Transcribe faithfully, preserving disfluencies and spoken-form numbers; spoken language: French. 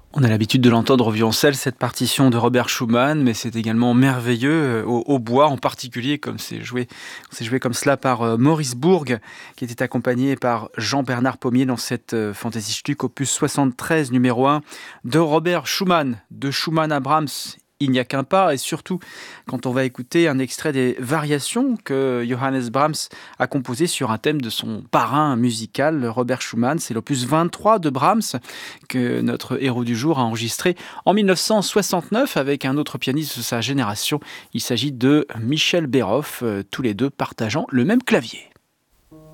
On a l'habitude de l'entendre au violoncelle, cette partition de Robert Schumann, mais c'est également merveilleux au, au bois en particulier, comme c'est joué, c'est joué comme cela par euh, Maurice Bourg, qui était accompagné par Jean-Bernard Pommier dans cette euh, Fantasy-Stück opus soixante-treize numéro un de Robert Schumann, de Schumann à Brahms. Il n'y a qu'un pas, et surtout quand on va écouter un extrait des variations que Johannes Brahms a composées sur un thème de son parrain musical, Robert Schumann. C'est l'opus vingt-trois de Brahms que notre héros du jour a enregistré en mille neuf cent soixante-neuf avec un autre pianiste de sa génération. Il s'agit de Michel Béroff, tous les deux partageant le même clavier.